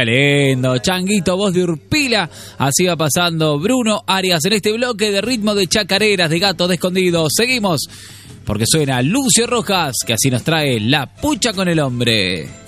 Lindo, Changuito, voz de Urpila. Así va pasando Bruno Arias en este bloque de ritmo de chacareras, de Gato de Escondido. Seguimos, porque suena Lucio Rojas, que así nos trae La Pucha con el Hombre.